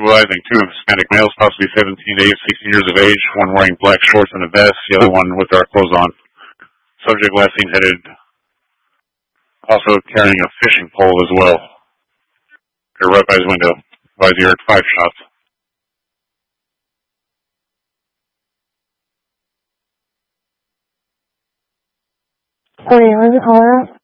immobilizing two Hispanic males, possibly 17 to 16 years of age, one wearing black shorts and a vest, the other one with dark clothes on. Subject last seen headed, also carrying a fishing pole as well. They're right by his window. Advise you heard 5 shots. Sorry, was it all out?